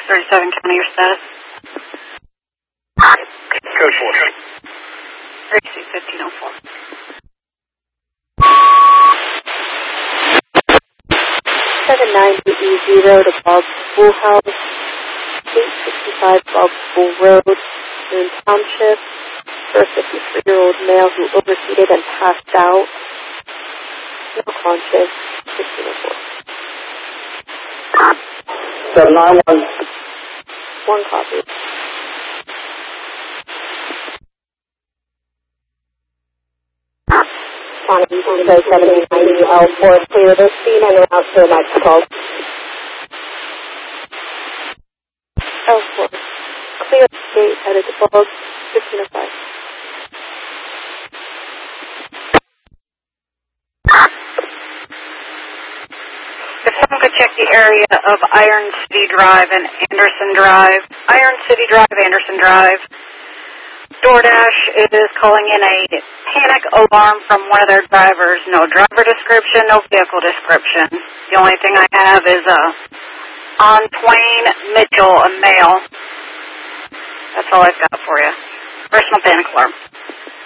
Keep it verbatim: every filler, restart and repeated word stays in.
thirty-seven County, your status? Code four. Tracy, fifteen oh four. seven ninety zero to Bald Schoolhouse, eight sixty-five Bald School Road, Moon Township, for a fifty-three-year-old male who overheated and passed out. No conscious, fifteen oh four. seven nine one. One copy. Quantity Eco seventy ninety L four, clear this scene and route to the next call. L four, clear the gate headed to Bald, fifteen oh five. If someone could check the area of Iron City Drive and Anderson Drive. Iron City Drive, Anderson Drive. DoorDash is calling in a panic alarm from one of their drivers. No driver description, no vehicle description. The only thing I have is uh, on Twain Mitchell, a male. That's all I've got for you. Personal panic alarm.